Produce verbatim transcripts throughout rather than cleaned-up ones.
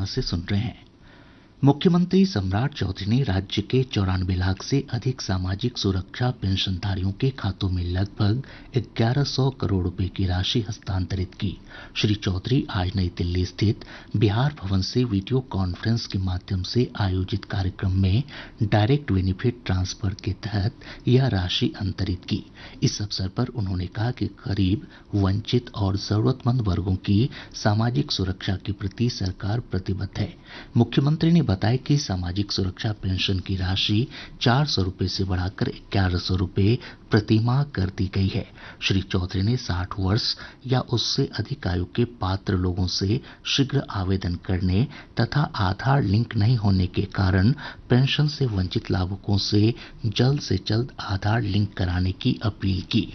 पटना से सुन रहे हैं। मुख्यमंत्री सम्राट चौधरी ने राज्य के चौरानवे लाख से अधिक सामाजिक सुरक्षा पेंशनधारियों के खातों में लगभग ग्यारह सौ करोड़ रुपए की राशि हस्तांतरित की। श्री चौधरी आज नई दिल्ली स्थित बिहार भवन से वीडियो कॉन्फ्रेंस के माध्यम से आयोजित कार्यक्रम में डायरेक्ट बेनिफिट ट्रांसफर के तहत यह राशि अंतरित की। इस अवसर पर उन्होंने कहा कि गरीब, वंचित और जरूरतमंद वर्गों की सामाजिक सुरक्षा के प्रति सरकार प्रतिबद्ध है। मुख्यमंत्री ने बताया कि सामाजिक सुरक्षा पेंशन की राशि चार सौ रूपये से बढ़ाकर ग्यारह सौ रूपये प्रतिमाह कर दी गई है। श्री चौधरी ने साठ वर्ष या उससे अधिक आयु के पात्र लोगों से शीघ्र आवेदन करने तथा आधार लिंक नहीं होने के कारण पेंशन से वंचित लाभुकों से जल्द से जल्द आधार लिंक कराने की अपील की।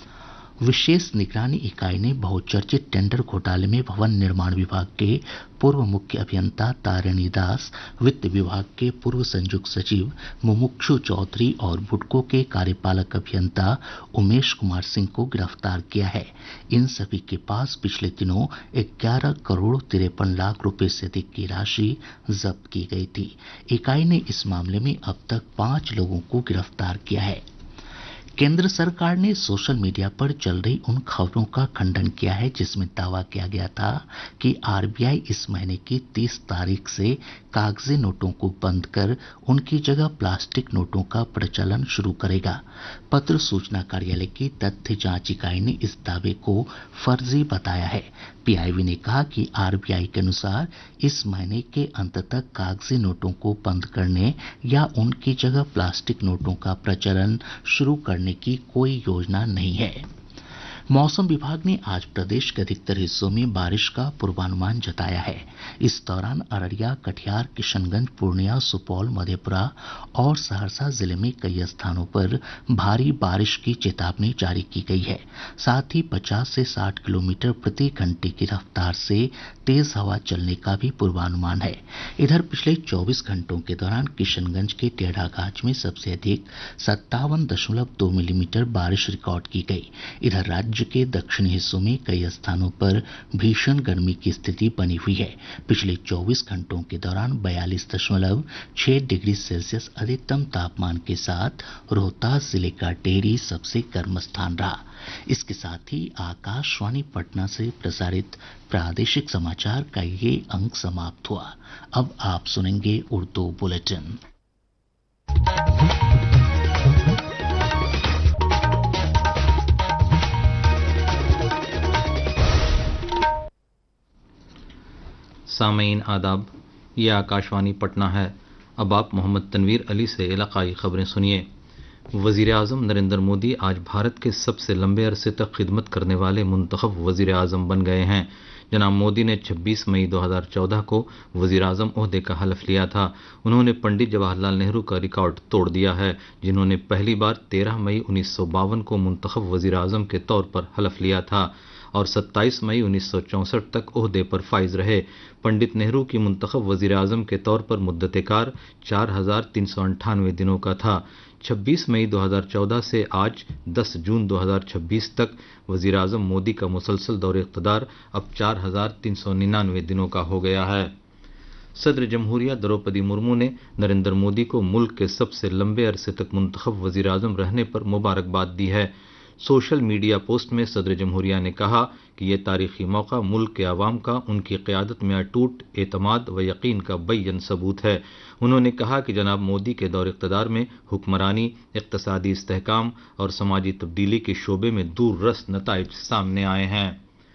विशेष निगरानी इकाई ने बहुचर्चित टेंडर घोटाले में भवन निर्माण विभाग के पूर्व मुख्य अभियंता तारिणी दास, वित्त विभाग के पूर्व संयुक्त सचिव मुमुक्षु चौधरी और बुडको के कार्यपालक अभियंता उमेश कुमार सिंह को गिरफ्तार किया है। इन सभी के पास पिछले दिनों ग्यारह करोड़ तिरपन लाख रुपए से अधिक की राशि जब्त की गई थी। इकाई ने इस मामले में अब तक पांच लोगों को गिरफ्तार किया है। केंद्र सरकार ने सोशल मीडिया पर चल रही उन खबरों का खंडन किया है जिसमें दावा किया गया था कि आरबीआई इस महीने की तीस तारीख से कागजी नोटों को बंद कर उनकी जगह प्लास्टिक नोटों का प्रचलन शुरू करेगा। पत्र सूचना कार्यालय की तथ्य जांच इकाई ने इस दावे को फर्जी बताया है। पीआईबी ने कहा कि आरबीआई के अनुसार इस महीने के अंत तक कागजी नोटों को बंद करने या उनकी जगह प्लास्टिक नोटों का प्रचलन शुरू करने की कोई योजना नहीं है। मौसम विभाग ने आज प्रदेश के अधिकतर हिस्सों में बारिश का पूर्वानुमान जताया है। इस दौरान अररिया, कटिहार, किशनगंज, पूर्णिया, सुपौल, मधेपुरा और सहरसा जिले में कई स्थानों पर भारी बारिश की चेतावनी जारी की गई है। साथ ही पचास से साठ किलोमीटर प्रति घंटे की रफ्तार से तेज हवा चलने का भी पूर्वानुमान है। इधर पिछले चौबीस घंटों के दौरान किशनगंज के टेढ़ागाछ में सबसे अधिक सत्तावन दशमलव दो मिलीमीटर बारिश रिकॉर्ड की गई। इधर राज्य राज्य के दक्षिणी हिस्सों में कई स्थानों पर भीषण गर्मी की स्थिति बनी हुई है। पिछले चौबीस घंटों के दौरान बयालीस दशमलव छह डिग्री सेल्सियस अधिकतम तापमान के साथ रोहतास जिले का टेहरी सबसे गर्म स्थान रहा। इसके साथ ही आकाशवाणी पटना से प्रसारित प्रादेशिक समाचार का ये अंक समाप्त हुआ। अब आप सुनेंगे उर्दू बुलेटिन। सामीन आदाब, ये आकाशवाणी पटना है। अब आप मोहम्मद तनवीर अली से इलाकाई खबरें सुनिए। वज़ीर आज़म नरेंद्र मोदी आज भारत के सबसे लंबे अरसे तक खिदमत करने वाले मुंतखब वज़ीर आज़म बन गए हैं। जनाब मोदी ने छब्बीस मई दो हज़ार चौदह को वज़ीर आज़म ओहदे का हलफ लिया था। उन्होंने पंडित जवाहरलाल नेहरू का रिकॉर्ड तोड़ दिया है, जिन्होंने पहली बार तेरह मई उन्नीस सौ बावन को मुंतखब वज़ीर आज़म के तौर पर हलफ लिया था और सत्ताईस मई उन्नीस सौ चौंसठ तक ओहदे पर फाइज रहे। पंडित नेहरू की मुंतखब वज़ीर आज़म के तौर पर मुद्दत-ए-कार चार हजार तीन सौ अंठानवे दिनों का था। छब्बीस मई दो हज़ार चौदह से आज दस जून दो हज़ार छब्बीस तक वज़ीर आज़म मोदी का मुसलसल दौर-ए-इक़्तिदार अब चार हजार तीन सौ निन्यानवे दिनों का हो गया है। सदर जमहूरिया द्रौपदी मुर्मू ने नरेंद्र मोदी को मुल्क के सबसे लंबे अरसे तक मुंतखब वज़ीर आज़म रहने पर मुबारकबाद दी है। सोशल मीडिया पोस्ट में सदर जमहूरिया ने कहा कि यह तारीखी मौका मुल्क के अवाम का उनकी क़यादत में अटूट एतमाद व यकीन का बैयन सबूत है। उन्होंने कहा कि जनाब मोदी के दौर इक़्तिदार में हुक्मरानी, इक़्तिसादी इस्तेहकाम और समाजी तब्दीली के शोबे में दूररस नताइज सामने आए हैं।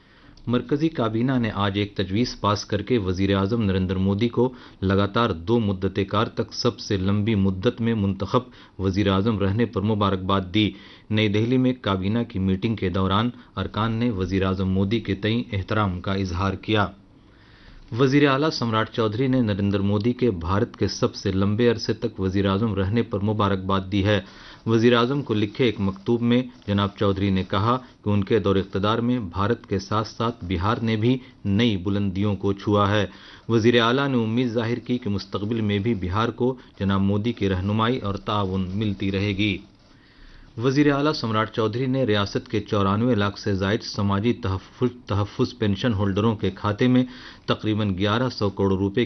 मरकजी काबीना ने आज एक तजवीज़ पास करके वज़ीर आज़म नरेंद्र मोदी को लगातार दो मुद्दत-ए-कार तक सबसे लंबी मुद्दत में मुंतखब वज़ीर आज़म रहने पर मुबारकबाद दी। नई दिल्ली में काबीना की मीटिंग के दौरान अरकान ने वज़ीर आज़म मोदी के तई एहतराम का इजहार किया। वज़ीर आला सम्राट चौधरी ने नरेंद्र मोदी के भारत के सबसे लंबे अरसे तक वज़ीर आज़म रहने पर मुबारकबाद दी है। वज़ीर आज़म को लिखे एक मकतूब में जनाब चौधरी ने कहा कि उनके दौर इक़्तिदार में भारत के साथ साथ बिहार ने भी नई बुलंदियों को छुआ है। वज़ीर आला ने उम्मीद जाहिर की कि मुस्तक़बिल में भी बिहार को जनाब मोदी की रहनुमाई और ताउन मिलती रहेगी। वज़ीर आला सम्राट चौधरी ने रियासत के चौरानवे लाख से ज़ायद समाजी तहफ़्फ़ुज़ पेंशन होल्डरों के खाते में तकरीबन ग्यारह सौ करोड़ रुपए